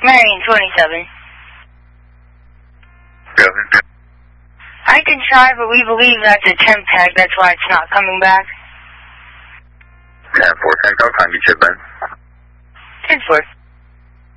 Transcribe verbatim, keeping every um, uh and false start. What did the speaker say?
Marion, twenty-seven. Seven. I can try, but we believe that's a temp tag. That's why it's not coming back. ten four, ten, I'll time you, Chip, Ben. ten four.